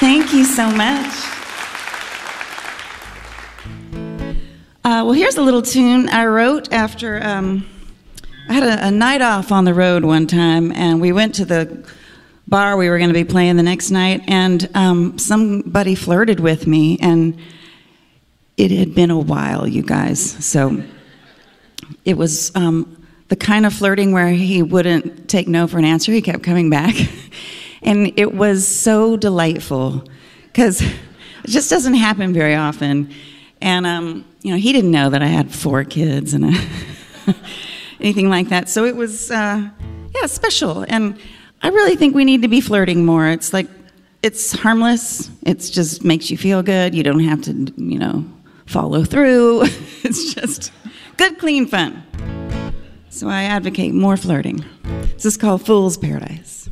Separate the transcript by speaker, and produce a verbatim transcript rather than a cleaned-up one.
Speaker 1: Thank you so much. Uh, well, here's a little tune I wrote after um, I had a, a night off on the road one time, and we went to the bar we were going to be playing the next night, and um, somebody flirted with me, and it had been a while, you guys. So it was um, the kind of flirting where he wouldn't take no for an answer. He kept coming back. And it was so delightful because it just doesn't happen very often. And, um, you know, he didn't know that I had four kids and a anything like that. So it was, uh, yeah, special. And I really think we need to be flirting more. It's like, it's harmless. It just makes you feel good. You don't have to, you know, follow through. It's just good, clean fun. So I advocate more flirting. This is called Fool's Paradise.